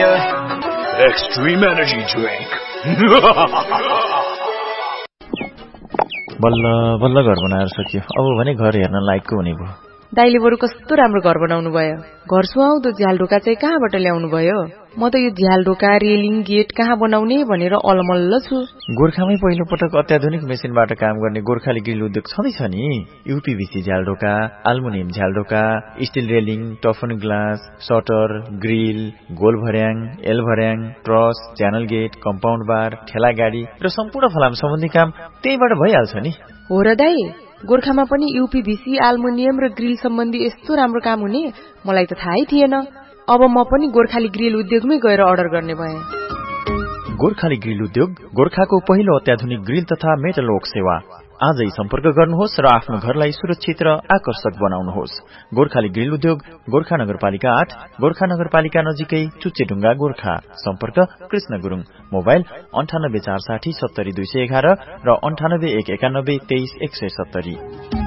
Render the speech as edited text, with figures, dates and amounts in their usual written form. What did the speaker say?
Premier Extreme Energy Drink. बल्ल घर बनाएर सकियो। अब भने घर हेर्न लायकको हुने भयो। दाइले बरु कस्तो राम्रो घर बनाउनु भयो। घर सुहाउँदो झ्यालढोका चाहिँ कहाँबाट ल्याउनु भयो? म त यो झ्यालढोका रेलिङ गेट कहाँ बनाउने भनेर अलमल्ल छु। गोर्खामै पहिलो पटक अत्याधुनिक मेसिनबाट काम गर्ने गोर्खाली ग्रिल उद्योग छँदैछ नि। यूपीभीसी झ्यालढोका, aluminium झ्यालढोका, still railing, टफन glass, shutter, grill, goal भर्याङ, एल भर्याङ, ट्रस, च्यानल गेट, कम्पाउन्ड बार, ठेला गाडी र सम्पूर्ण फलाम सम्बन्धी काम त्यहीबाट भइहाल्छ नि। हो र दाइ, गोर्खामा पनि यूपीभीसी, एल्युमिनियम र ग्रिल सम्बन्धी यस्तो राम्रो काम हुने मलाई त थाहै थिएन। अब म पनि गोर्खाली ग्रिल उद्योगमै गएर अर्डर गर्ने भएँ। गोर्खाली ग्रिल उद्योग गोर्खाको पहिलो अत्याधुनिक ग्रिल तथा मेटल वर्क सेवा। आजै सम्पर्क गर्नुहोस् र आफ्नो घरलाई सुरक्षित र आकर्षक बनाउनुहोस्। गोर्खाली ग्रिल उद्योग गोर्खा नगरपालिका 8, गोर्खा नगरपालिका नजिकै चुच्चेढुङ्गा, गोर्खा। सम्पर्क कृष्ण गुरुङ। मोबाइल 98 460 70 211 र 98 191 23 170।